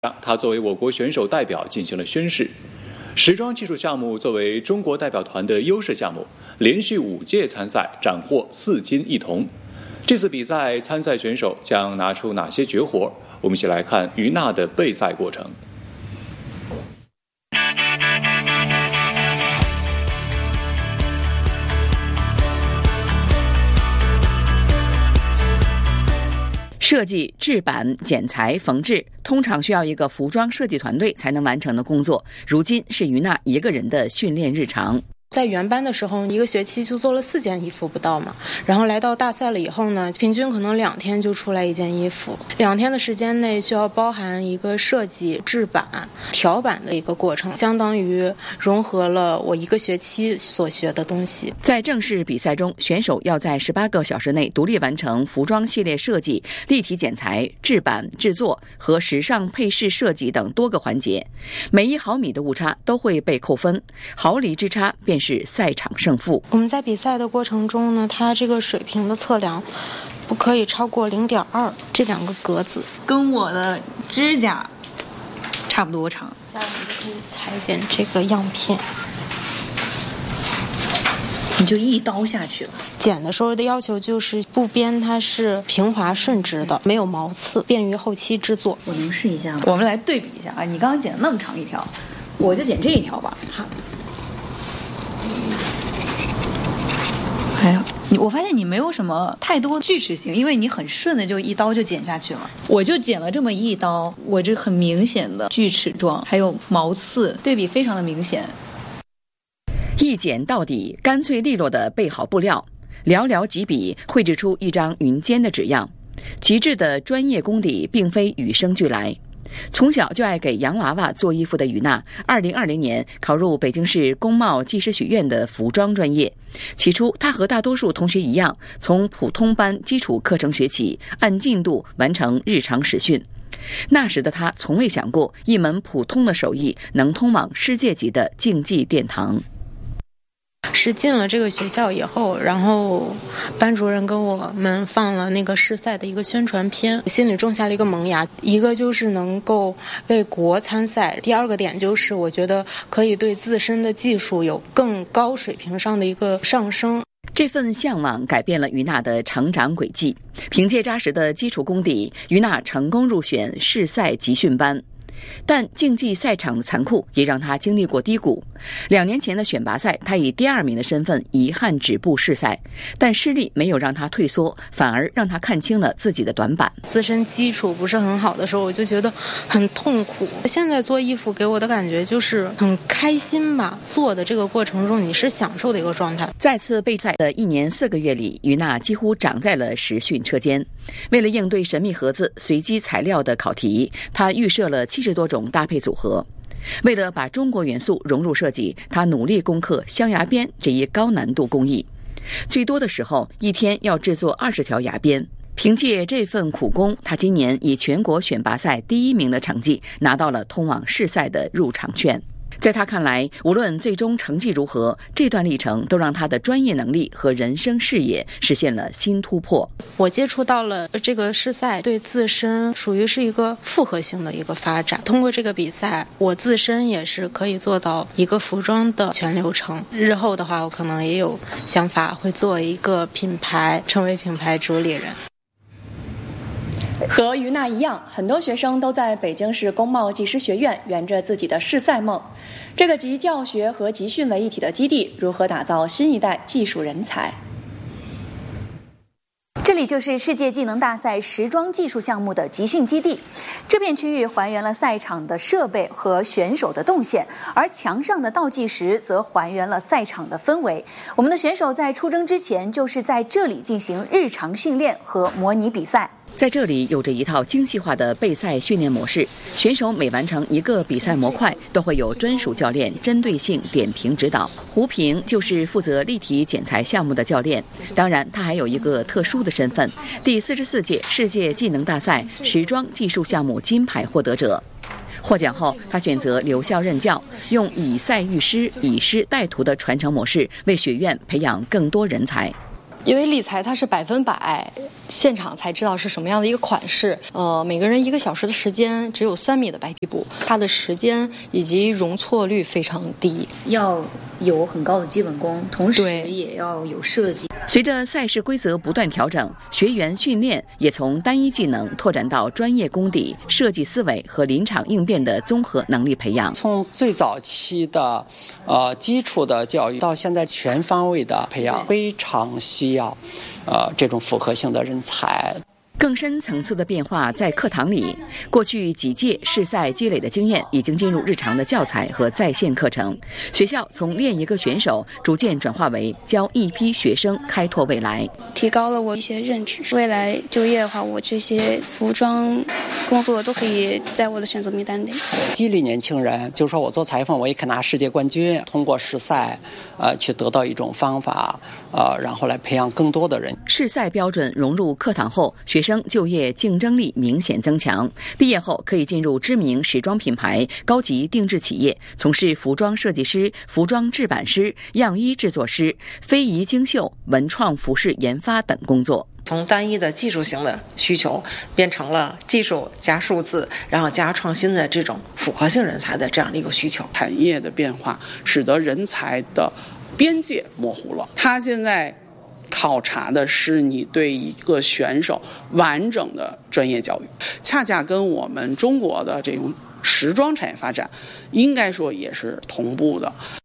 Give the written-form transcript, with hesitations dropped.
他作为我国选手代表进行了宣誓。时装技术项目作为中国代表团的优势项目，连续5届参赛斩获4金1铜。这次比赛参赛选手将拿出哪些绝活？我们一起来看于娜的备赛过程。 设计、制版、剪裁、缝制，通常需要一个服装设计团队才能完成的工作，如今是于娜一个人的训练日常。 在原班的时候，1个学期就做了4件衣服不到嘛，然后来到大赛了以后呢，平均可能2天就出来1件衣服，2天的时间内需要包含一个设计、制版、调版的一个过程，相当于融合了我1个学期所学的东西。 在正式比赛中，选手要在18个小时内独立完成服装系列设计、立体剪裁、制版、制作和时尚配饰设计等多个环节，每1毫米的误差都会被扣分，毫厘之差便是赛场胜负。 我们在比赛的过程中呢，它这个水平的测量不可以超过0.2，这2个格子跟我的指甲差不多长。 这样你就可以裁剪这个样片， 你就一刀下去了。 剪的时候的要求就是布边它是平滑顺直的，没有毛刺，便于后期制作。 我能试一下吗？我们来对比一下啊！你刚刚剪了那么长一条，我就剪这一条吧。 好。 哎呀，我发现你没有什么太多锯齿形，因为你很顺的就一刀就剪下去了。我就剪了这么一刀，我这很明显的锯齿状，还有毛刺，对比非常的明显。 一剪到底，干脆利落地备好布料，寥寥几笔绘制出一张云间的纸样。极致的专业功底并非与生俱来。从小就爱给洋娃娃做衣服的于娜，2020年考入北京市工贸技师学院的服装专业。起初，她和大多数同学一样，从普通班基础课程学起，按进度完成日常实训。那时的她从未想过，一门普通的手艺能通往世界级的竞技殿堂。 是进了这个学校以后，然后班主任跟我们放了那个试赛的一个宣传片，心里种下了一个萌芽。一个就是能够为国参赛，第2个点就是我觉得可以对自身的技术有更高水平上的一个上升。 这份向往改变了于娜的成长轨迹。凭借扎实的基础功底，于娜成功入选试赛集训班。但竞技赛场的残酷也让他经历过低谷。2年前的选拔赛，他以第2名的身份遗憾止步试赛，但失利没有让他退缩，反而让他看清了自己的短板。 自身基础不是很好的时候，我就觉得很痛苦。现在做衣服给我的感觉就是很开心吧，做的这个过程中你是享受的一个状态。 再次备赛的1年4个月里，于娜几乎长在了实训车间。为了应对神秘盒子随机材料的考题，他预设了70多种搭配组合。为了把中国元素融入设计，他努力攻克镶牙边这一高难度工艺。最多的时候，1天要制作20条牙边。凭借这份苦功，他今年以全国选拔赛第1名的成绩，拿到了通往试赛的入场券。在他看来，无论最终成绩如何，这段历程都让他的专业能力和人生视野实现了新突破。 我接触到了这个试赛，对自身属于是一个复合性的一个发展。通过这个比赛，我自身也是可以做到一个服装的全流程。日后的话，我可能也有想法会做一个品牌，成为品牌主理人。 和于娜一样，很多学生都在北京市工贸技师学院圆着自己的试赛梦。这个集教学和集训为一体的基地，如何打造新一代技术人才？ 这里就是世界技能大赛时装技术项目的集训基地。这片区域还原了赛场的设备和选手的动线，而墙上的倒计时则还原了赛场的氛围。我们的选手在出征之前就是在这里进行日常训练和模拟比赛。 在这里有着一套精细化的备赛训练模式，选手每完成1个比赛模块，都会有专属教练针对性点评指导。胡平就是负责立体剪裁项目的教练，当然他还有一个特殊的身份，第44届世界技能大赛时装技术项目金牌获得者。获奖后，他选择留校任教，用以赛育师、以师带徒的传承模式，为学院培养更多人才。 因为理财它是100%，现场才知道是什么样的一个款式。每个人1个小时的时间，只有3米的白皮布，它的时间以及容错率非常低， 要有很高的基本功，同时也要有设计。 随着赛事规则不断调整，学员训练也从单一技能拓展到专业功底、设计思维和临场应变的综合能力培养。 从最早期的基础的教育到现在全方位的培养，非常需要这种复合性的人才。 更深层次的变化在课堂里，过去几届试赛积累的经验已经进入日常的教材和在线课程。学校从练一个选手逐渐转化为教一批学生开拓未来， 提高了我一些认知。未来就业的话，我这些服装工作都可以在我的选择名单里。 激励年轻人，就是说我做裁缝我也可拿世界冠军，通过试赛去得到一种方法然后来培养更多的人。 试赛标准融入课堂后，学生就业竞争力明显增强，毕业后可以进入知名时装品牌、高级定制企业，从事服装设计师、服装制版师、样衣制作师、非遗精绣、文创服饰研发等工作。 从单一的技术型的需求变成了技术加数字，然后加创新的这种复合性人才的这样的一个需求。 产业的变化使得人才的边界模糊了，他现在考察的是你对一个选手完整的专业教育，恰恰跟我们中国的这种时装产业发展应该说也是同步的。